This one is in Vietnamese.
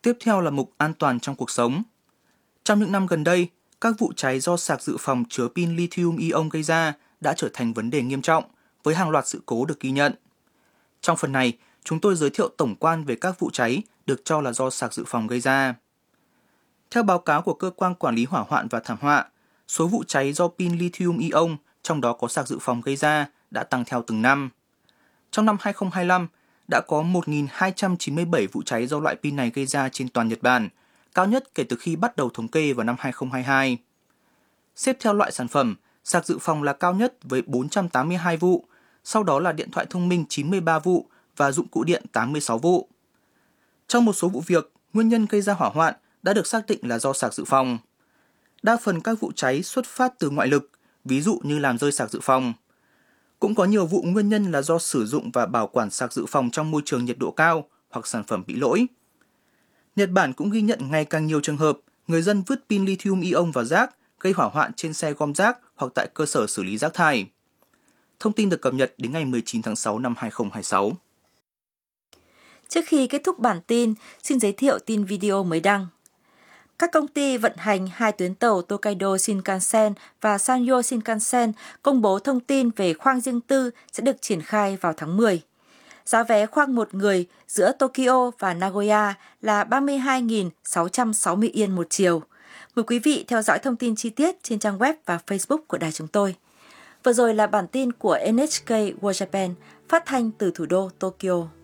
Tiếp theo là mục an toàn trong cuộc sống. Trong những năm gần đây, các vụ cháy do sạc dự phòng chứa pin lithium-ion gây ra đã trở thành vấn đề nghiêm trọng, với hàng loạt sự cố được ghi nhận. Trong phần này, chúng tôi giới thiệu tổng quan về các vụ cháy được cho là do sạc dự phòng gây ra. Theo báo cáo của Cơ quan Quản lý Hỏa hoạn và Thảm họa, số vụ cháy do pin lithium-ion, trong đó có sạc dự phòng gây ra, đã tăng theo từng năm. Trong năm 2025, đã có 1.297 vụ cháy do loại pin này gây ra trên toàn Nhật Bản, cao nhất kể từ khi bắt đầu thống kê vào năm 2022. Xếp theo loại sản phẩm, sạc dự phòng là cao nhất với 482 vụ, sau đó là điện thoại thông minh 93 vụ và dụng cụ điện 86 vụ. Trong một số vụ việc, nguyên nhân gây ra hỏa hoạn đã được xác định là do sạc dự phòng. Đa phần các vụ cháy xuất phát từ ngoại lực, ví dụ như làm rơi sạc dự phòng. Cũng có nhiều vụ nguyên nhân là do sử dụng và bảo quản sạc dự phòng trong môi trường nhiệt độ cao hoặc sản phẩm bị lỗi. Nhật Bản cũng ghi nhận ngày càng nhiều trường hợp người dân vứt pin lithium-ion vào rác, gây hỏa hoạn trên xe gom rác hoặc tại cơ sở xử lý rác thải. Thông tin được cập nhật đến ngày 19 tháng 6 năm 2026. Trước khi kết thúc bản tin, xin giới thiệu tin video mới đăng. Các công ty vận hành 2 tuyến tàu Tokaido Shinkansen và Sanyo Shinkansen công bố thông tin về khoang riêng tư sẽ được triển khai vào tháng 10. Giá vé khoang một người giữa Tokyo và Nagoya là 32.660 Yên một chiều. Mời quý vị theo dõi thông tin chi tiết trên trang web và Facebook của đài chúng tôi. Vừa rồi là bản tin của NHK World Japan phát thanh từ thủ đô Tokyo.